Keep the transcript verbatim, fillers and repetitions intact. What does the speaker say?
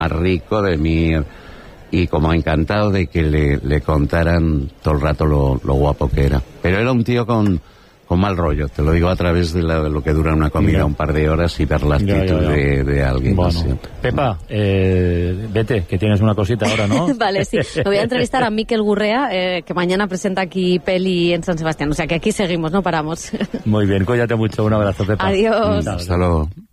rico de Mir, y como encantado de que le, le contaran todo el rato lo, lo guapo que era. Pero era un tío con, con mal rollo, te lo digo a través de, la, de lo que dura una comida, ya. un par de horas, y ver la actitud ya, ya, ya. De, de alguien. Bueno. Así. Pepa, eh, vete, que tienes una cosita ahora, ¿no? Vale, sí. Me voy a entrevistar a Mikel Gurrea, eh, que mañana presenta aquí peli en San Sebastián. O sea que aquí seguimos, no paramos. Muy bien, cuídate mucho. Un abrazo, Pepa. Adiós. Hasta luego.